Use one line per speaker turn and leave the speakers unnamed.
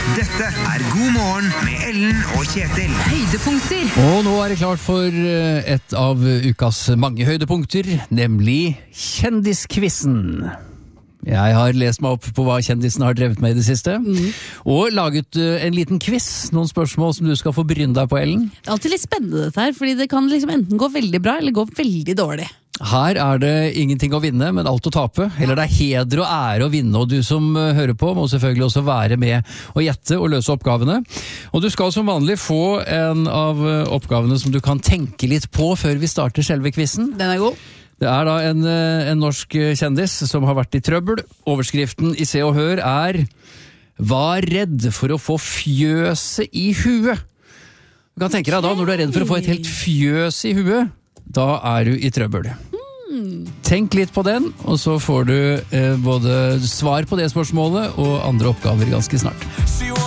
Dette God morgen med Ellen og Kjetil.
Høydepunkter.
Og nå det klart for et av ukas mange høydepunkter, nemlig kjendiskvissen. Jeg har lest meg opp på hva kjendisen har drevet med i det siste, og laget en liten quiz, noen spørsmål som du skal få bryne deg på, Ellen.
Det alltid litt spennende dette her, fordi det kan liksom enten gå veldig bra, eller gå veldig dårlig.
Her det ingenting å vinne, men alt å tape. Eller det heder og ære å vinne, og du som hører på må selvfølgelig også være med å gjette og løse oppgavene. Og du skal som vanlig få en av oppgavene som du kan tenke litt på før vi starter selve quizen.
Den god.
Det da en norsk kjendis som har vært i trøbbel. Overskriften i Se og Hør «Var redd for å få fjøset i huet». Du kan tenke deg da, når du redd for å få et helt fjøs i huet, da du i trøbbel. Tenk litt på den, og så får du både svar på det spørsmålet og andre oppgaver ganske snart.